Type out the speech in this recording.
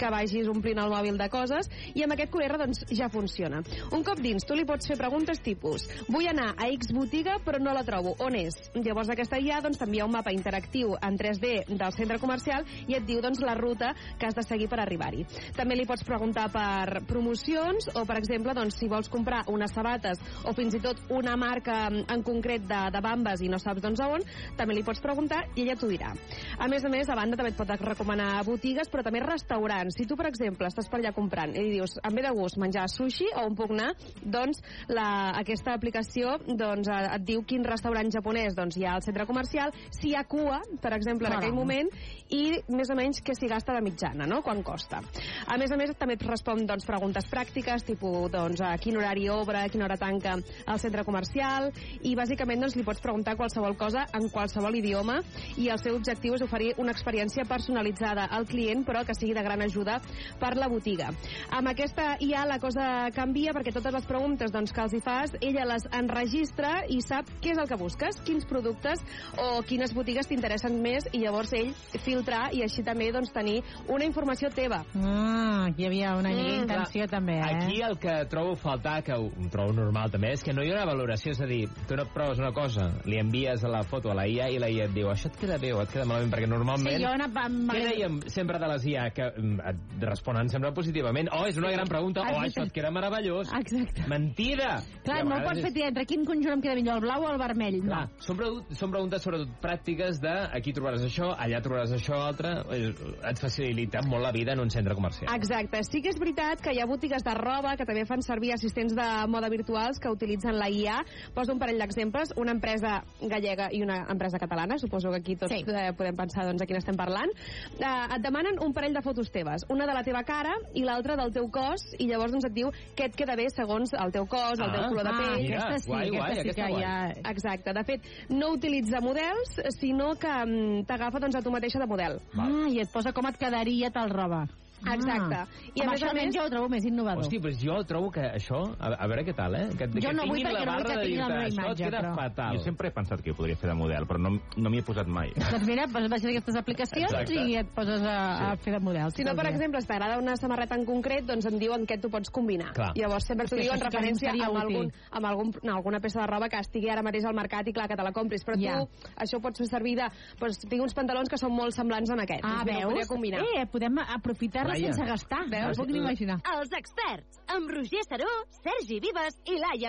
que vagis omplint el mòbil de coses, i amb aquest QR doncs ja funciona. Un cop dins, tu li pots fer preguntes tipus: vull anar a X botiga però no la trobo, on és? Llavors aquesta IA doncs t'envia un mapa interactiu en 3D del centre comercial i et diu doncs la ruta que has de seguir per arribar-hi. També li pots preguntar per promocions o, per exemple, doncs, si vols comprar unes sabates o fins i tot una marca en concret de bambes i no saps doncs a on, també li pots preguntar i ella t'ho dirà. A més, a banda també et pot recomanar botigues, però també restaurants. Si tu, per exemple, estàs per allà comprant i dius, em ve de gust menjar sushi o on puc anar, doncs aquesta aplicació doncs, et diu quin restaurant japonès doncs, hi ha al centre comercial, si hi ha cua, per exemple, en aquell moment, i més o menys que s'hi gasta de mitjana, no? Quan costa. A més, també et respon doncs, preguntes pràctiques, tipus doncs, a quin horari obre, a quina hora tanca el centre comercial, i bàsicament doncs, li pots preguntar qualsevol cosa en qualsevol idioma, i el seu objectiu és oferir una experiència personalitzada al client, però que sigui de gran ajuda per la botiga. Amb aquesta IA la cosa canvia, perquè totes les preguntes doncs, que els hi fas, ella les enregistra i sap què és el que busques, quins productes o quines botigues t'interessen més, i llavors ell filtrar i així també doncs, tenir una informació teva. Aquí hi havia una intenció també, Aquí el que trobo faltar, que ho trobo normal també, és que no hi ha una valoració, és a dir, tu no proves una cosa, li envies la foto a la IA i la IA et diu, això et queda bé o et queda malament, perquè normalment... Sí, què dèiem sempre de les IA? Que et responen sempre positivament. És una gran pregunta, això et queda meravellós. Exacte. Mentida! Clar, no pots fer entre quin conjunt em queda millor, el blau o el vermell. Clar, són preguntes sobretot pràctiques de aquí trobaràs això, allà trobaràs això, altre. Et facilita molt la vida en un centre comercial. Exacte. Sí que és veritat que hi ha botigues de roba que també fan servir assistents de moda virtuals que utilitzen la IA. Poso un parell d'exemples. Una empresa gallega i una empresa catalana. Suposo que aquí tots podem pensar doncs, a quin estem parlant. Et demanen un parell de fotos teves. Una de la teva cara i l'altra del teu cos, i llavors doncs, et diu què et queda bé segons el teu cos, el teu color de pell. Mira, aquesta sí que hi ha... Exacte. De fet, no utilitza models, sinó que t'agafa doncs, a tu mateixa de model. I et posa com et quedaria tal roba. Exacte. I a més jo ho trobo més innovador. Hosti, però jo trobo que això... A veure què tal, Que no vull tinguin la barra de dir-te això et queda fatal. Jo sempre he pensat que ho podria fer de model, però no m'hi he posat mai. Doncs mira, baixes aquestes aplicacions i et poses a fer de model. Si no, per exemple, si t'agrada una samarreta en concret, doncs em diuen què tu pots combinar. Llavors sempre t'ho diu en referència amb alguna peça de roba que estigui ara mateix al mercat i clar, que te la compris. Però tu, això pots fer servir de... Tinc uns pantalons que són molt semblants a aquest. Veus? Podem aprofitar sense gastar. Veus? No puc ni imaginar. Els experts, amb Roger Saró, Sergi Vives i Laia